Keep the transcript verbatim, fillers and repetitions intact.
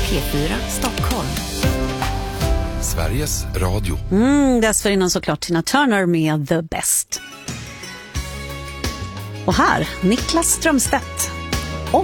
P fyra Stockholm. Sveriges Radio. Mm, dessförinnan såklart Tina Turner med The Best. Och här, Niklas Strömstedt.